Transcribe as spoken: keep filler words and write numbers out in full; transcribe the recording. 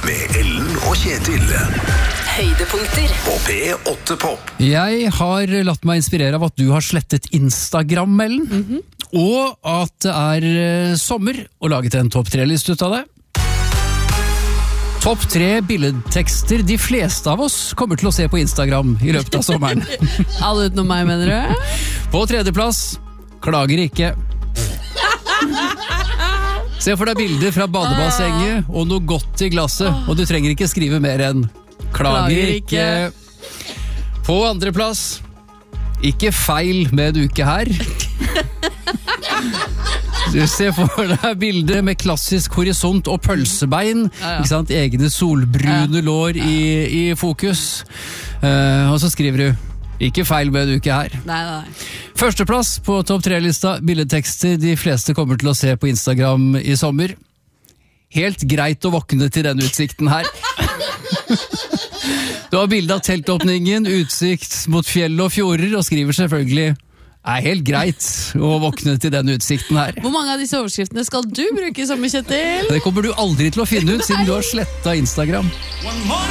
med Ellen og Kjetil. Høydepunkter På P åtte Pop. Jeg har latt meg inspirere av at du har slettet Instagram, Ellen. Mm-hmm. Og at det er uh, sommer, og laget en topp tre-liste ut av det. Topp tre billedtekster de fleste av oss kommer til å se på Instagram i løpet av sommeren. Alle utenom meg, mener du? På tredjeplass, klager ikke. Se for deg bilder fra badebassenget og noe godt i glasset, og du trenger ikke skrive mer enn klager ikke. På andre plass, ikke feil med en uke her. Du ser for deg bilder med klassisk horisont og pølsebein, ja, ja. Ikke sant? Egne solbrune lår i, i fokus. Uh, og så skriver du ikke feil med en uke her. Nei, nei. Førsteplass på topp tre-lista, billedtekster de fleste kommer til å se på Instagram i sommer. Helt greit å våkne til denne utsikten her. Du har bildet av teltåpningen, utsikt mot fjell og fjorder, og skriver selvfølgelig er helt greit å våkne til denne utsikten her. Hvor mange av disse overskriftene skal du bruke i sommer, Kjetil? Det kommer du aldri til å finne ut, siden du har slettet Instagram.